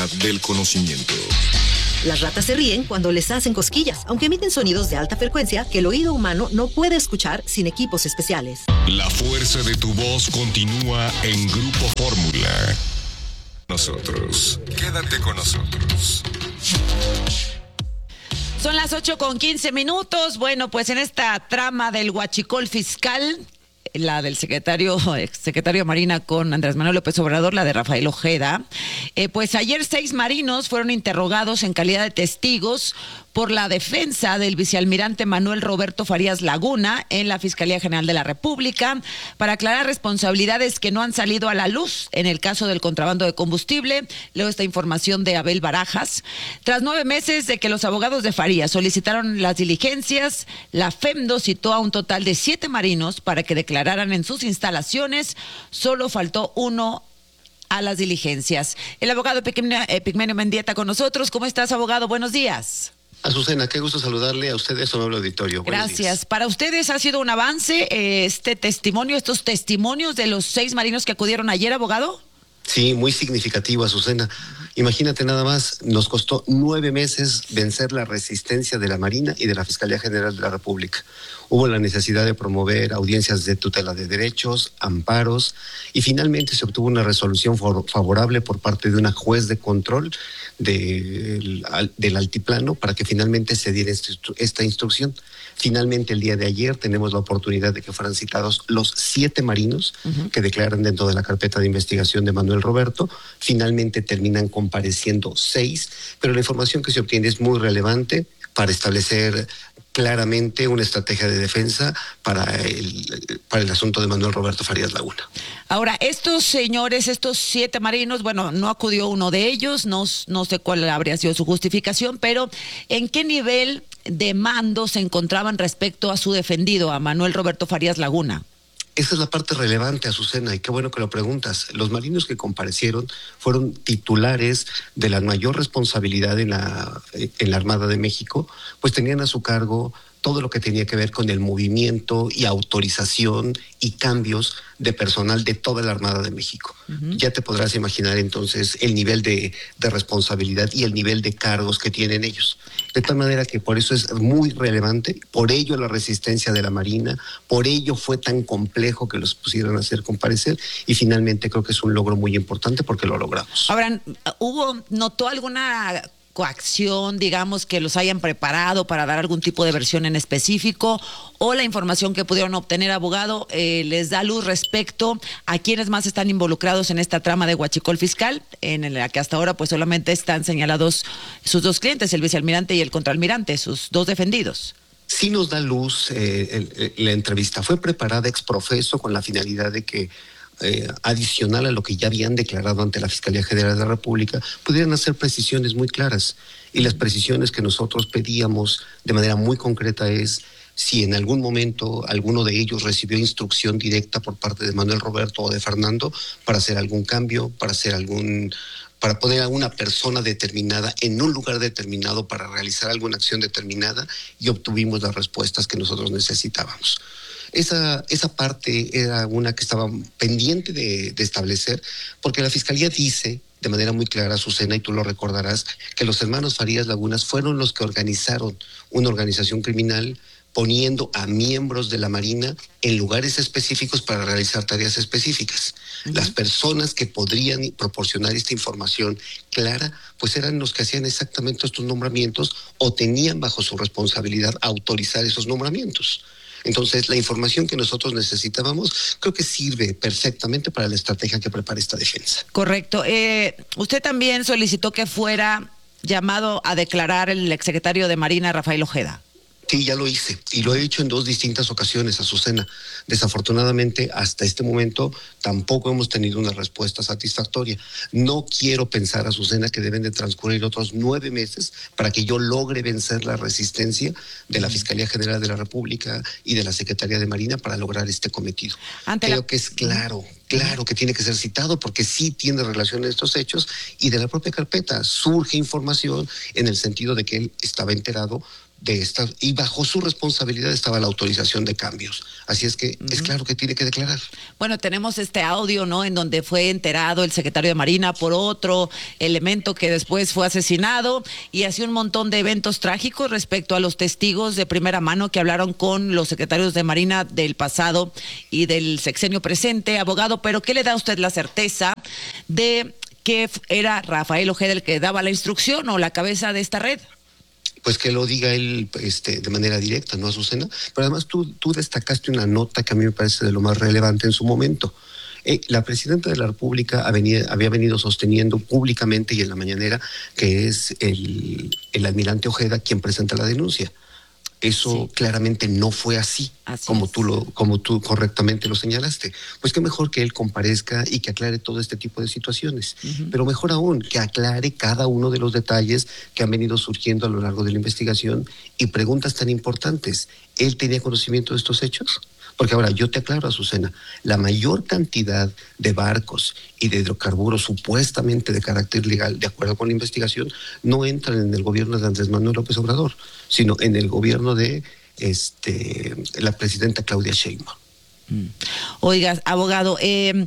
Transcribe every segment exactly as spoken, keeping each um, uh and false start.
velocidad del conocimiento. Las ratas se ríen cuando les hacen cosquillas, aunque emiten sonidos de alta frecuencia que el oído humano no puede escuchar sin equipos especiales. La fuerza de tu voz continúa en Grupo Fórmula. Nosotros. Quédate con nosotros. Son las ocho con quince minutos. Bueno, pues en esta trama del huachicol fiscal, la del secretario, exsecretario de Marina con Andrés Manuel López Obrador, la de Rafael Ojeda, eh, pues ayer seis marinos fueron interrogados en calidad de testigos por la defensa del vicealmirante Manuel Roberto Farías Laguna en la Fiscalía General de la República para aclarar responsabilidades que no han salido a la luz en el caso del contrabando de combustible. Leo esta información de Abel Barajas. Tras nueve meses de que los abogados de Farías solicitaron las diligencias, la FEMDO citó a un total de siete marinos para que declararan en sus instalaciones. Solo faltó uno a las diligencias. El abogado Epigmenio Mendieta con nosotros. ¿Cómo estás, abogado? Buenos días. Azucena, qué gusto saludarle a ustedes, su amable auditorio. Buenos Gracias. días. Para ustedes ha sido un avance eh, este testimonio, estos testimonios de los seis marinos que acudieron ayer, abogado. Sí, muy significativo, Azucena. Imagínate nada más, nos costó nueve meses vencer la resistencia de la Marina y de la Fiscalía General de la República. Hubo la necesidad de promover audiencias de tutela de derechos, amparos, y finalmente se obtuvo una resolución favorable por parte de una juez de control de, del altiplano para que finalmente se diera esta instrucción. Finalmente, el día de ayer tenemos la oportunidad de que fueran citados los siete marinos uh-huh. que declaran dentro de la carpeta de investigación de Manuel Roberto. Finalmente terminan compareciendo seis, pero la información que se obtiene es muy relevante para establecer claramente una estrategia de defensa para el, para el asunto de Manuel Roberto Farías Laguna. Ahora, estos señores, estos siete marinos, bueno, no acudió uno de ellos, no, no sé cuál habría sido su justificación, pero ¿en qué nivel de mando se encontraban respecto a su defendido, a Manuel Roberto Farías Laguna? Esa es la parte relevante, Azucena, y qué bueno que lo preguntas. Los marinos que comparecieron fueron titulares de la mayor responsabilidad en la, en la Armada de México, pues tenían a su cargo todo lo que tenía que ver con el movimiento y autorización y cambios de personal de toda la Armada de México. Uh-huh. Ya te podrás imaginar entonces el nivel de, de responsabilidad y el nivel de cargos que tienen ellos. De tal manera que por eso es muy relevante, por ello la resistencia de la Marina, por ello fue tan complejo que los pusieran a hacer comparecer y finalmente creo que es un logro muy importante porque lo logramos. Ahora, ¿hubo, notó alguna coacción, digamos, que los hayan preparado para dar algún tipo de versión en específico, o la información que pudieron obtener, abogado, eh, les da luz respecto a quienes más están involucrados en esta trama de huachicol fiscal, en la que hasta ahora pues solamente están señalados sus dos clientes, el vicealmirante y el contraalmirante, sus dos defendidos? Sí nos da luz eh, el, el, la entrevista. Fue preparada ex profeso con la finalidad de que Eh, adicional a lo que ya habían declarado ante la Fiscalía General de la República, pudieran hacer precisiones muy claras. Y las precisiones que nosotros pedíamos de manera muy concreta es si en algún momento alguno de ellos recibió instrucción directa por parte de Manuel Roberto o de Fernando para hacer algún cambio, para hacer algún... para poner a una persona determinada en un lugar determinado para realizar alguna acción determinada, y obtuvimos las respuestas que nosotros necesitábamos. Esa, esa parte era una que estaba pendiente de, de establecer, porque la Fiscalía dice de manera muy clara, Azucena, y tú lo recordarás, que los hermanos Farías Lagunas fueron los que organizaron una organización criminal poniendo a miembros de la Marina en lugares específicos para realizar tareas específicas. Uh-huh. Las personas que podrían proporcionar esta información clara, pues eran los que hacían exactamente estos nombramientos o tenían bajo su responsabilidad autorizar esos nombramientos. Entonces, la información que nosotros necesitábamos creo que sirve perfectamente para la estrategia que prepara esta defensa. Correcto. Eh, usted también solicitó que fuera llamado a declarar el exsecretario de Marina, Rafael Ojeda. Sí, ya lo hice y lo he hecho en dos distintas ocasiones, Azucena. Desafortunadamente, hasta este momento tampoco hemos tenido una respuesta satisfactoria. No quiero pensar, Azucena, que deben de transcurrir otros nueve meses para que yo logre vencer la resistencia de la Fiscalía General de la República y de la Secretaría de Marina para lograr este cometido. Ante Creo la... que es claro. Claro que tiene que ser citado porque sí tiene relación a estos hechos, y de la propia carpeta surge información en el sentido de que él estaba enterado de esta, y bajo su responsabilidad estaba la autorización de cambios. Así es que uh-huh. es claro que tiene que declarar. Bueno, tenemos este audio, ¿no?, en donde fue enterado el secretario de Marina por otro elemento que después fue asesinado, y hacía un montón de eventos trágicos respecto a los testigos de primera mano que hablaron con los secretarios de Marina del pasado y del sexenio presente. Abogado, ¿pero qué le da a usted la certeza de que era Rafael Ojeda el que daba la instrucción o la cabeza de esta red? Pues que lo diga él este, de manera directa, ¿no, Azucena? Pero además tú, tú destacaste una nota que a mí me parece de lo más relevante en su momento. Eh, la presidenta de la República había, había venido sosteniendo públicamente y en la mañanera que es el, el almirante Ojeda quien presenta la denuncia. Eso sí. Claramente no fue así, así como, tú lo, como tú correctamente lo señalaste. Pues qué mejor que él comparezca y que aclare todo este tipo de situaciones. Uh-huh. Pero mejor aún, que aclare cada uno de los detalles que han venido surgiendo a lo largo de la investigación y preguntas tan importantes. ¿Él tenía conocimiento de estos hechos? Porque ahora, yo te aclaro, Azucena, la mayor cantidad de barcos y de hidrocarburos supuestamente de carácter legal, de acuerdo con la investigación, no entran en el gobierno de Andrés Manuel López Obrador, sino en el gobierno de este, la presidenta Claudia Sheinbaum. Mm. Oiga, abogado, eh,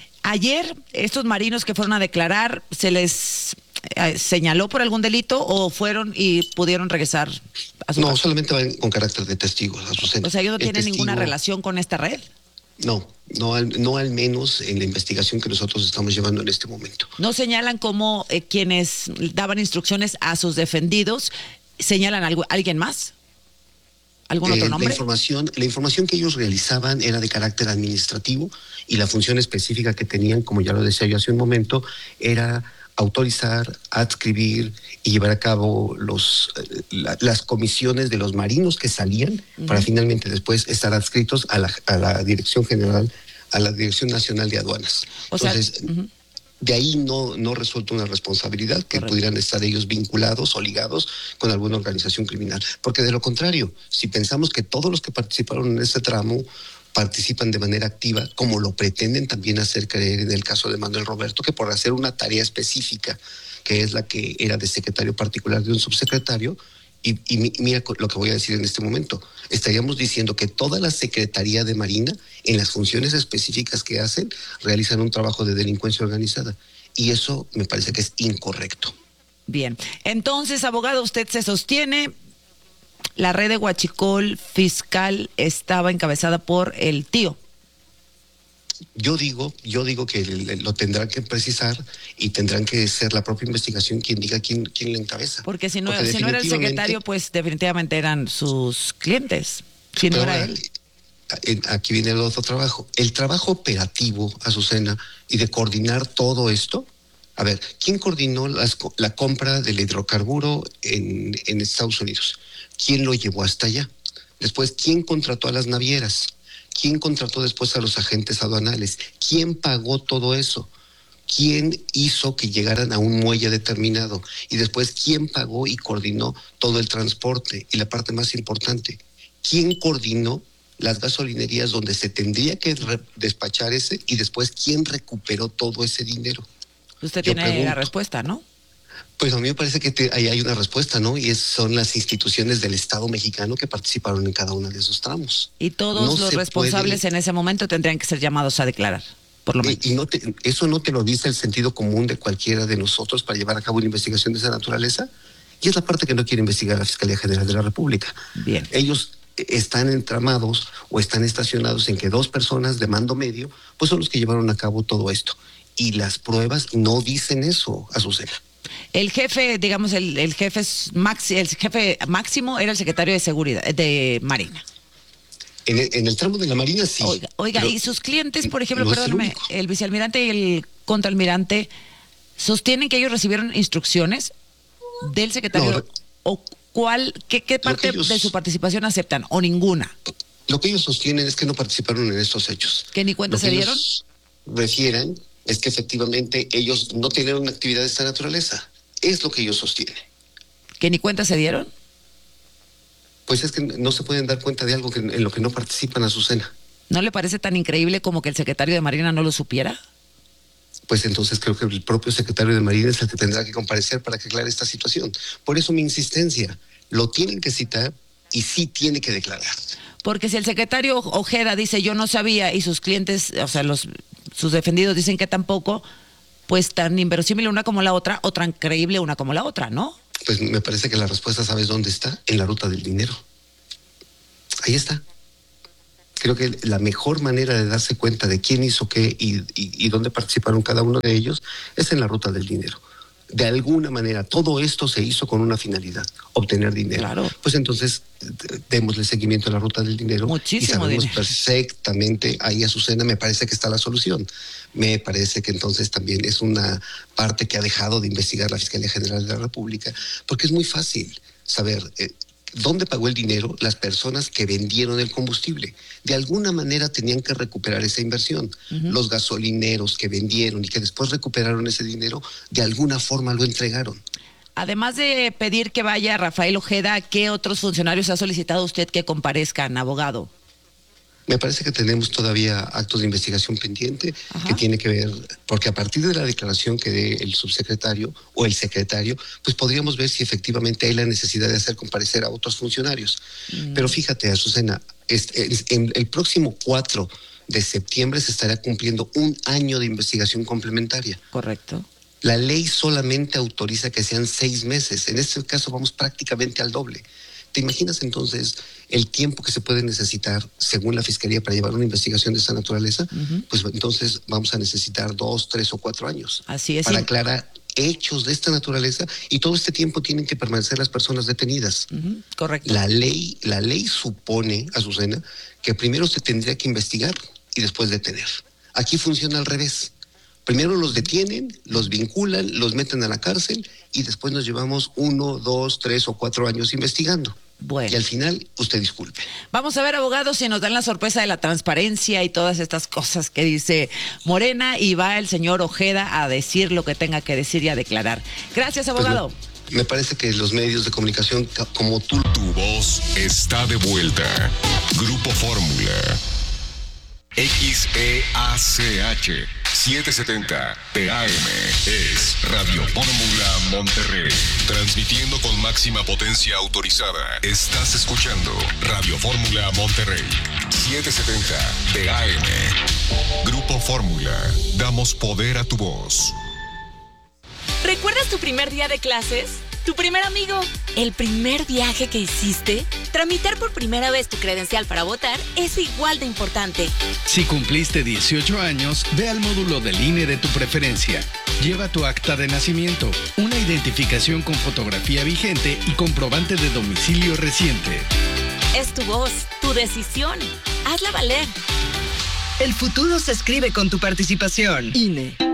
ayer estos marinos que fueron a declarar, ¿se les eh, señaló por algún delito o fueron y pudieron regresar a su No, casa? Solamente van con carácter de testigos, Azucena. O sea, ¿ellos no tienen testigo, ninguna relación con esta red? No, no al, no al menos en la investigación que nosotros estamos llevando en este momento. ¿No señalan como eh, quienes daban instrucciones a sus defendidos, señalan algo, alguien más? ¿Algún eh, otro nombre? La información, la información que ellos realizaban era de carácter administrativo y la función específica que tenían, como ya lo decía yo hace un momento, era autorizar, adscribir y llevar a cabo los, la, las comisiones de los marinos que salían uh-huh. para finalmente después estar adscritos a la, a la Dirección General, a la Dirección Nacional de Aduanas. O Entonces, sea, uh-huh. de ahí no, no resulta una responsabilidad que Correcto. Pudieran estar ellos vinculados o ligados con alguna organización criminal. Porque de lo contrario, si pensamos que todos los que participaron en este tramo participan de manera activa, como lo pretenden también hacer creer en el caso de Manuel Roberto, que por hacer una tarea específica, que es la que era de secretario particular de un subsecretario, y, y mira lo que voy a decir en este momento, estaríamos diciendo que toda la Secretaría de Marina, en las funciones específicas que hacen, realizan un trabajo de delincuencia organizada, y eso me parece que es incorrecto. Bien, entonces, abogado, usted se sostiene, la red de Huachicol fiscal estaba encabezada por el tío. Yo digo, yo digo que lo tendrán que precisar y tendrán que ser la propia investigación quien diga quién, quién le encabeza. Porque si no, Porque si no era el secretario, pues definitivamente eran sus clientes. Si no era él. Aquí viene el otro trabajo. El trabajo operativo, Azucena, y de coordinar todo esto. A ver, ¿quién coordinó las, la compra del hidrocarburo en, en Estados Unidos? ¿Quién lo llevó hasta allá? Después, ¿quién contrató a las navieras? ¿Quién contrató después a los agentes aduanales? ¿Quién pagó todo eso? ¿Quién hizo que llegaran a un muelle determinado? Y después, ¿quién pagó y coordinó todo el transporte? Y la parte más importante, ¿quién coordinó las gasolinerías donde se tendría que re- despachar ese? Y después, ¿quién recuperó todo ese dinero? Usted Yo tiene pregunto, la respuesta, ¿no? Pues a mí me parece que te, ahí hay una respuesta, ¿no? Y es, son las instituciones del Estado mexicano que participaron en cada uno de esos tramos. Y todos no los responsables puede, en ese momento tendrían que ser llamados a declarar, por lo menos. Y, y no te, eso no te lo dice el sentido común de cualquiera de nosotros para llevar a cabo una investigación de esa naturaleza. Y es la parte que no quiere investigar la Fiscalía General de la República. Bien. Ellos están entramados o están estacionados en que dos personas de mando medio, pues son los que llevaron a cabo todo esto. Y las pruebas no dicen eso, Azucena. El jefe, digamos, el, el jefe maxi, el jefe máximo era el secretario de Seguridad, de Marina. En el, en el tramo de la Marina, sí. Oiga, oiga y sus clientes, por ejemplo, no perdóname, el, el vicealmirante y el contraalmirante, ¿sostienen que ellos recibieron instrucciones del secretario? No, ¿O cuál, qué, qué parte ellos, de su participación aceptan? ¿O ninguna? Lo que ellos sostienen es que no participaron en estos hechos. ¿Que ni cuenta lo se dieron? Refieren es que efectivamente ellos no tienen una actividad de esta naturaleza. Es lo que ellos sostienen. ¿Que ni cuenta se dieron? Pues es que no se pueden dar cuenta de algo que, en lo que no participan, Azucena. ¿No le parece tan increíble como que el secretario de Marina no lo supiera? Pues entonces creo que el propio secretario de Marina es el que tendrá que comparecer para que aclare esta situación. Por eso mi insistencia, lo tienen que citar y sí tiene que declarar. Porque si el secretario Ojeda dice yo no sabía y sus clientes, o sea, los sus defendidos dicen que tampoco, pues tan inverosímil una como la otra o tan creíble una como la otra, ¿no? Pues me parece que la respuesta, ¿sabes dónde está? En la ruta del dinero. Ahí está. Creo que la mejor manera de darse cuenta de quién hizo qué y, y, y dónde participaron cada uno de ellos es en la ruta del dinero. De alguna manera, todo esto se hizo con una finalidad, obtener dinero. Claro. Pues entonces, démosle seguimiento a la ruta del dinero. Muchísimo y sabemos dinero. Perfectamente, ahí Azucena, me parece que está la solución. Me parece que entonces también es una parte que ha dejado de investigar la Fiscalía General de la República, porque es muy fácil saber eh, dónde pagó el dinero las personas que vendieron el combustible. De alguna manera tenían que recuperar esa inversión. Uh-huh. Los gasolineros que vendieron y que después recuperaron ese dinero, de alguna forma lo entregaron. Además de pedir que vaya Rafael Ojeda, ¿qué otros funcionarios ha solicitado usted que comparezcan, abogado? Me parece que tenemos todavía actos de investigación pendiente. Ajá. Que tiene que ver, porque a partir de la declaración que dé el subsecretario o el secretario, pues podríamos ver si efectivamente hay la necesidad de hacer comparecer a otros funcionarios. Mm. Pero fíjate, Azucena, este, en el próximo cuatro de septiembre se estará cumpliendo un año de investigación complementaria. Correcto. La ley solamente autoriza que sean seis meses. En este caso vamos prácticamente al doble. ¿Te imaginas entonces el tiempo que se puede necesitar, según la Fiscalía, para llevar una investigación de esa naturaleza? Uh-huh. Pues entonces vamos a necesitar dos, tres o cuatro años. Así es. Para aclarar hechos de esta naturaleza, y todo este tiempo tienen que permanecer las personas detenidas. Uh-huh. Correcto. La ley, la ley supone, Azucena, que primero se tendría que investigar y después detener. Aquí funciona al revés. Primero los detienen, los vinculan, los meten a la cárcel y después nos llevamos uno, dos, tres o cuatro años investigando. Bueno. Y al final, usted disculpe. Vamos a ver, abogados, si nos dan la sorpresa de la transparencia y todas estas cosas que dice Morena, y va el señor Ojeda a decir lo que tenga que decir y a declarar. Gracias, abogado. Pues me, me parece que los medios de comunicación como tú... Tu voz está de vuelta. Grupo Fórmula. X E A C H setecientos setenta T A M es Radio Fórmula Monterrey. Transmitiendo con máxima potencia autorizada. Estás escuchando Radio Fórmula Monterrey. setecientos setenta T A M. Grupo Fórmula. Damos poder a tu voz. ¿Recuerdas tu primer día de clases? ¿Tu primer amigo? ¿El primer viaje que hiciste? Tramitar por primera vez tu credencial para votar es igual de importante. Si cumpliste dieciocho años, ve al módulo del I N E de tu preferencia. Lleva tu acta de nacimiento, una identificación con fotografía vigente y comprobante de domicilio reciente. Es tu voz, tu decisión. Hazla valer. El futuro se escribe con tu participación. I N E.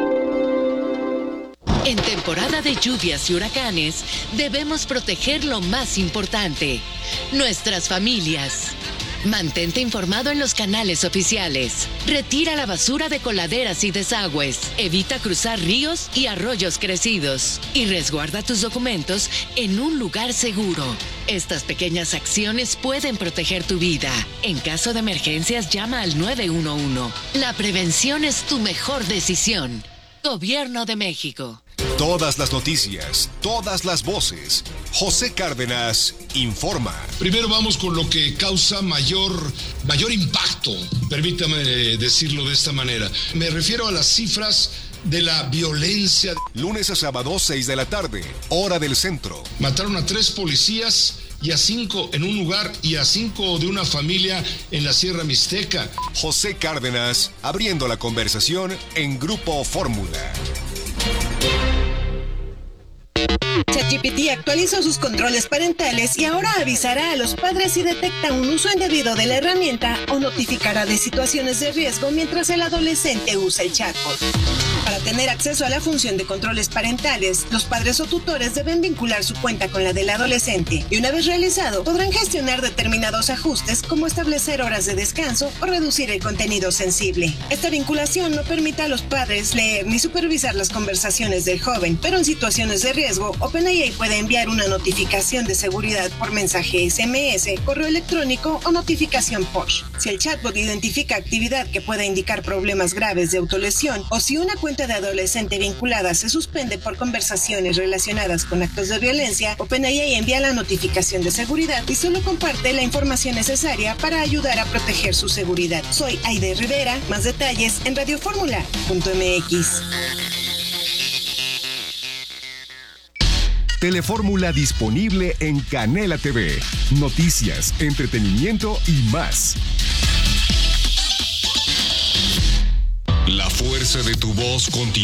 En temporada de lluvias y huracanes, debemos proteger lo más importante, nuestras familias. Mantente informado en los canales oficiales. Retira la basura de coladeras y desagües. Evita cruzar ríos y arroyos crecidos. Y resguarda tus documentos en un lugar seguro. Estas pequeñas acciones pueden proteger tu vida. En caso de emergencias, llama al nueve uno uno. La prevención es tu mejor decisión. Gobierno de México. Todas las noticias, todas las voces. José Cárdenas informa. Primero vamos con lo que causa mayor, mayor impacto, permítame decirlo de esta manera. Me refiero a las cifras de la violencia. Lunes a sábado, seis de la tarde, hora del centro. Mataron a tres policías y a cinco en un lugar y a cinco de una familia en la Sierra Mixteca. José Cárdenas, abriendo la conversación en Grupo Fórmula. ChatGPT actualizó sus controles parentales y ahora avisará a los padres si detecta un uso indebido de la herramienta o notificará de situaciones de riesgo mientras el adolescente usa el chatbot. Para tener acceso a la función de controles parentales, los padres o tutores deben vincular su cuenta con la del adolescente y una vez realizado, podrán gestionar determinados ajustes como establecer horas de descanso o reducir el contenido sensible. Esta vinculación no permite a los padres leer ni supervisar las conversaciones del joven, pero en situaciones de riesgo, OpenAI puede enviar una notificación de seguridad por mensaje S M S, correo electrónico o notificación push. Si el chatbot identifica actividad que pueda indicar problemas graves de autolesión o si una cuenta de de adolescente vinculada se suspende por conversaciones relacionadas con actos de violencia, OpenAI envía la notificación de seguridad y solo comparte la información necesaria para ayudar a proteger su seguridad. Soy Aide Rivera, más detalles en radioformula punto m x. Telefórmula disponible en Canela T V. Noticias, entretenimiento y más. La fuerza de tu voz continúa.